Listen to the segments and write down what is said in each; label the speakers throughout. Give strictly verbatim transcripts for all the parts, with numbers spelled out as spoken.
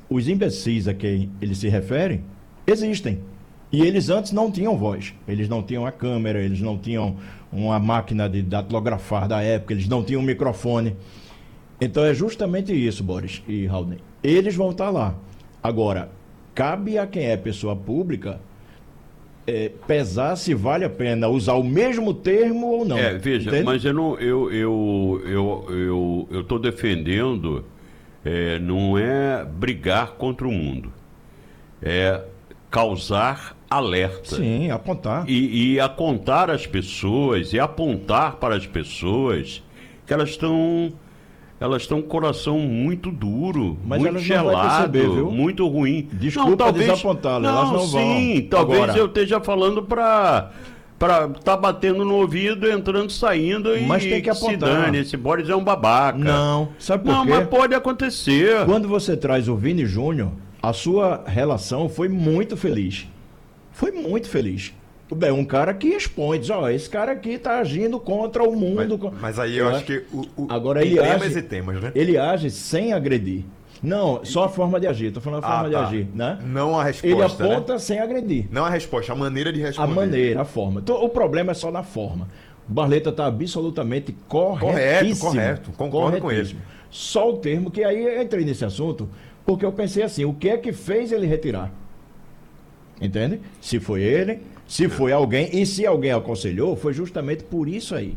Speaker 1: os imbecis a quem eles se referem existem. E eles antes não tinham voz. Eles não tinham a câmera, eles não tinham uma máquina de datilografar da época, eles não tinham um microfone. Então é justamente isso, Boris e Raul. Eles vão estar lá. Agora, cabe a quem é pessoa pública é, pesar se vale a pena usar o mesmo termo ou não.
Speaker 2: É, veja, entende? Mas eu não, eu, eu, eu, eu, eu tô defendendo, é, não é brigar contra o mundo, é causar alerta.
Speaker 1: Sim, apontar.
Speaker 2: E, e apontar as pessoas, e apontar para as pessoas que elas estão... Elas estão com o coração muito duro,
Speaker 1: mas
Speaker 2: muito gelado, perceber, muito ruim.
Speaker 1: Desculpa não, talvez, desapontá-las, elas não vão.
Speaker 2: Sim, talvez Agora... eu esteja falando para para tá batendo no ouvido, entrando, saindo e
Speaker 1: mas tem que apontar. Se dane,
Speaker 2: esse Boris é um babaca.
Speaker 1: Não, sabe por
Speaker 2: não,
Speaker 1: quê?
Speaker 2: Não, mas pode acontecer.
Speaker 1: Quando você traz o Vini Júnior, a sua relação foi muito feliz. Foi muito feliz. Bem, um cara que expõe, diz, ó, esse cara aqui tá agindo contra o mundo.
Speaker 3: Mas, mas aí eu é. acho que o, o,
Speaker 1: Agora, ele temas age,
Speaker 3: e temas, né?
Speaker 1: Ele age sem agredir. Não, só a forma de agir, tô falando a forma ah, tá. de agir, né?
Speaker 3: Não a resposta,
Speaker 1: ele aponta
Speaker 3: né?
Speaker 1: sem agredir.
Speaker 3: Não a resposta, a maneira de responder.
Speaker 1: A maneira, a forma. Então, o problema é só na forma. O Barleta tá absolutamente corretíssimo.
Speaker 3: Correto, correto, concordo com ele.
Speaker 1: Só o termo, que aí eu entrei nesse assunto, porque eu pensei assim, o que é que fez ele retirar? Entende? Se foi ele... Se foi alguém, e se alguém aconselhou, foi justamente por isso aí.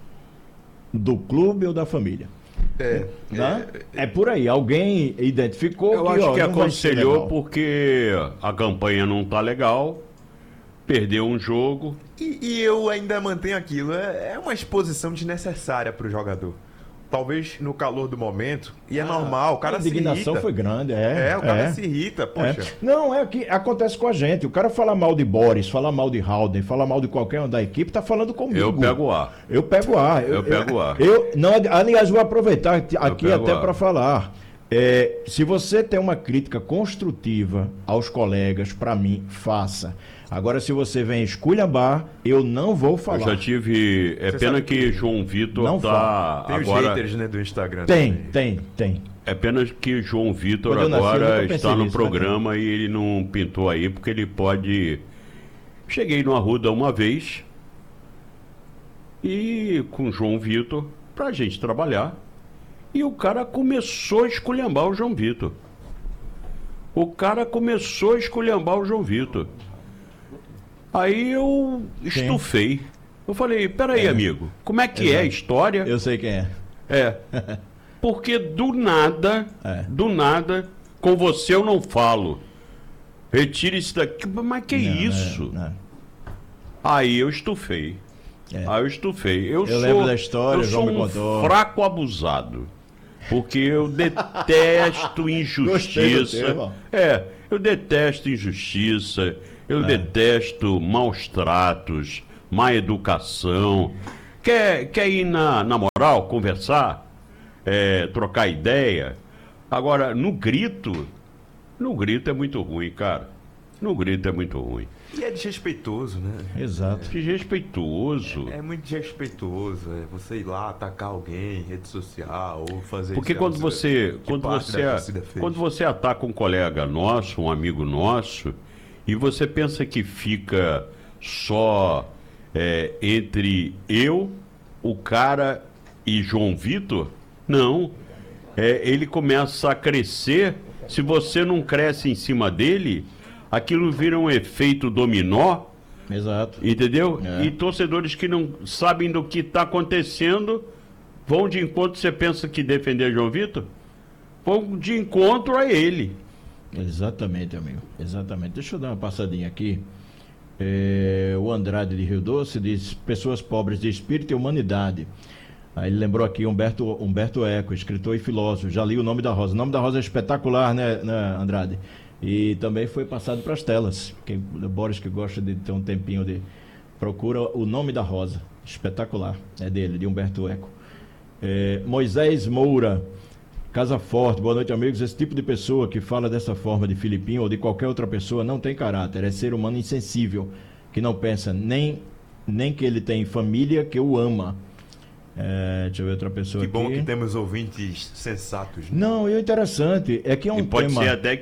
Speaker 1: Do clube ou da família.
Speaker 3: É,
Speaker 1: né? é, é por aí. Alguém identificou
Speaker 2: eu
Speaker 1: que,
Speaker 2: acho
Speaker 1: ó,
Speaker 2: que aconselhou porque a campanha não tá legal, perdeu um jogo.
Speaker 3: E, e eu ainda mantenho aquilo. É, é uma exposição desnecessária para o jogador. Talvez no calor do momento, e é ah, normal, o cara se irrita. A indignação
Speaker 1: foi grande, é.
Speaker 3: É, o cara
Speaker 1: é,
Speaker 3: se irrita, poxa.
Speaker 1: É. Não, é que acontece com a gente. O cara fala mal de Boris, fala mal de Halden, fala mal de qualquer um da equipe, tá falando comigo.
Speaker 2: Eu pego ar.
Speaker 1: Eu pego ar.
Speaker 2: Eu, eu pego ar.
Speaker 1: Eu, não, aliás, vou aproveitar aqui até para falar. É, se você tem uma crítica construtiva aos colegas, para mim, faça. Agora, se você vem esculhambar, eu não vou falar.
Speaker 2: Eu já tive... É você pena que, que João Vitor tá...
Speaker 3: Tem
Speaker 2: agora...
Speaker 3: os haters, né, do Instagram.
Speaker 1: Tem,
Speaker 3: também.
Speaker 1: tem, tem.
Speaker 2: É pena que João Vitor agora nasci, está no nisso, programa, né? E ele não pintou aí, porque ele pode... Cheguei no Arruda uma vez e com João Vitor, pra gente trabalhar, e o cara começou a esculhambar o João Vitor. O cara começou a esculhambar o João Vitor. Aí eu estufei. Quem? Eu falei, peraí, é. amigo, como é que Exato. é a história?
Speaker 1: Eu sei quem é.
Speaker 2: É. Porque do nada, é. do nada, com você eu não falo. Retire isso daqui. Mas que não, isso? Não, não. Aí eu estufei. É. Aí eu estufei. Eu,
Speaker 1: eu
Speaker 2: sou,
Speaker 1: lembro da história,
Speaker 2: eu sou
Speaker 1: me
Speaker 2: um
Speaker 1: contou.
Speaker 2: fraco abusado. Porque eu detesto injustiça. É, eu detesto injustiça. Eu é. detesto maus tratos, má educação. Quer, quer ir na, na moral, conversar, é, trocar ideia? Agora, no grito, no grito é muito ruim, cara. No grito é muito ruim.
Speaker 3: E é desrespeitoso, né?
Speaker 1: Exato.
Speaker 2: Desrespeitoso.
Speaker 3: É, é muito desrespeitoso. É você ir lá atacar alguém em rede social ou fazer...
Speaker 2: Porque quando você, quando, você, quando você ataca um colega nosso, um amigo nosso... E você pensa que fica só é, entre eu, o cara e João Vitor? Não. É, ele começa a crescer. Se você não cresce em cima dele, aquilo vira um efeito dominó.
Speaker 1: Exato.
Speaker 2: Entendeu? É. E torcedores que não sabem do que está acontecendo vão de encontro. Você pensa que defender João Vitor? Vão de encontro a ele.
Speaker 1: Exatamente, amigo. Exatamente. Deixa eu dar uma passadinha aqui. É, o Andrade de Rio Doce diz: pessoas pobres de espírito e humanidade. Aí ele lembrou aqui Humberto, Humberto Eco, escritor e filósofo. Já li O Nome da Rosa. O Nome da Rosa é espetacular, né, né Andrade? E também foi passado para as telas. Quem, o Boris, que gosta de ter um tempinho de... Procura O Nome da Rosa. Espetacular. É dele, de Humberto Eco. É, Moisés Moura. Casa Forte, boa noite, amigos. Esse tipo de pessoa que fala dessa forma de Filipinho ou de qualquer outra pessoa não tem caráter, é ser humano insensível, que não pensa nem, nem que ele tem família que o ama. É, deixa eu ver outra pessoa
Speaker 3: que
Speaker 1: aqui.
Speaker 3: Que bom que temos ouvintes sensatos. Né?
Speaker 1: Não, e o interessante é que é um
Speaker 2: e pode
Speaker 1: tema...
Speaker 2: ser até